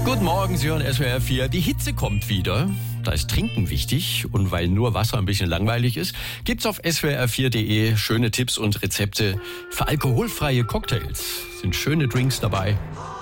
Guten Morgen, Sie hören SWR 4. Die Hitze kommt wieder. Da ist Trinken wichtig. Und weil nur Wasser ein bisschen langweilig ist, gibt's auf swr4.de schöne Tipps und Rezepte für alkoholfreie Cocktails. Sind schöne Drinks dabei.